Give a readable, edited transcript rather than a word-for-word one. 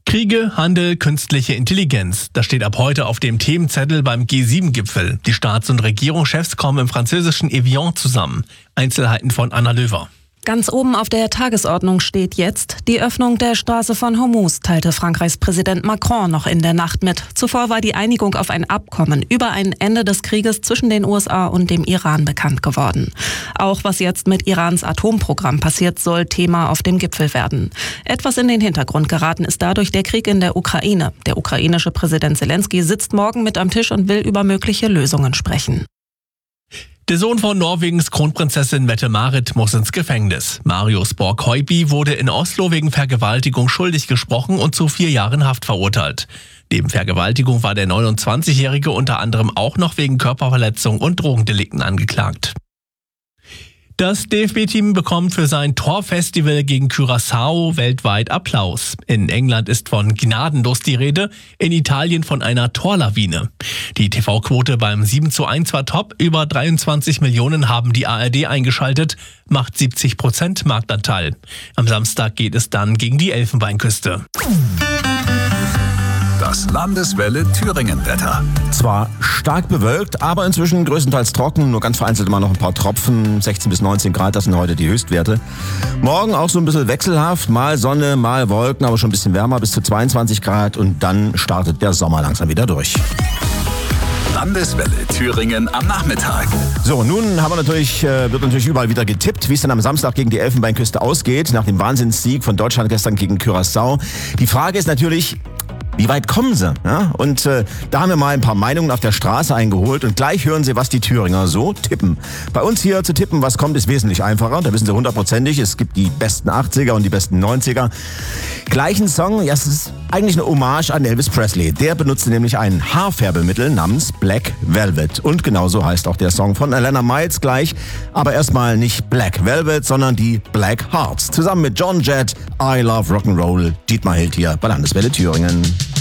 Kriege, Handel, künstliche Intelligenz. Das steht ab heute auf dem Themenzettel beim G7-Gipfel. Die Staats- und Regierungschefs kommen im französischen Evian zusammen. Einzelheiten von Anna Löwer. Ganz oben auf der Tagesordnung steht jetzt die Öffnung der Straße von Hormuz, teilte Frankreichs Präsident Macron noch in der Nacht mit. Zuvor war die Einigung auf ein Abkommen über ein Ende des Krieges zwischen den USA und dem Iran bekannt geworden. Auch was jetzt mit Irans Atomprogramm passiert, soll Thema auf dem Gipfel werden. Etwas in den Hintergrund geraten ist dadurch der Krieg in der Ukraine. Der ukrainische Präsident Zelensky sitzt morgen mit am Tisch und will über mögliche Lösungen sprechen. Der Sohn von Norwegens Kronprinzessin Mette-Marit muss ins Gefängnis. Marius Borg-Høiby wurde in Oslo wegen Vergewaltigung schuldig gesprochen und zu 4 Jahren Haft verurteilt. Neben Vergewaltigung war der 29-Jährige unter anderem auch noch wegen Körperverletzung und Drogendelikten angeklagt. Das DFB-Team bekommt für sein Torfestival gegen Curaçao weltweit Applaus. In England ist von Gnadenlos die Rede, in Italien von einer Torlawine. Die TV-Quote beim 7:1 war top, über 23 Millionen haben die ARD eingeschaltet, macht 70% Marktanteil. Am Samstag geht es dann gegen die Elfenbeinküste. Das Landeswelle Thüringen-Wetter. Zwar stark bewölkt, aber inzwischen größtenteils trocken, nur ganz vereinzelt immer noch ein paar Tropfen, 16 bis 19 Grad, das sind heute die Höchstwerte. Morgen auch so ein bisschen wechselhaft, mal Sonne, mal Wolken, aber schon ein bisschen wärmer, bis zu 22 Grad und dann startet der Sommer langsam wieder durch. Landeswelle Thüringen am Nachmittag. So, nun wird natürlich überall wieder getippt, wie es dann am Samstag gegen die Elfenbeinküste ausgeht, nach dem Wahnsinnssieg von Deutschland gestern gegen Curaçao. Die Frage ist natürlich, wie weit kommen sie? Ja? Und da haben wir mal ein paar Meinungen auf der Straße eingeholt und gleich hören Sie, was die Thüringer so tippen. Bei uns hier zu tippen, was kommt, ist wesentlich einfacher. Da wissen Sie hundertprozentig, es gibt die besten 80er und die besten 90er. Gleichen Song, ja, es ist eigentlich eine Hommage an Elvis Presley. Der benutzte nämlich ein Haarfärbemittel namens Black Velvet. Und genauso heißt auch der Song von Alana Miles gleich. Aber erstmal nicht Black Velvet, sondern die Black Hearts. Zusammen mit John Jett, I Love Rock'n'Roll, Dietmar Hild hier bei Landeswelle Thüringen.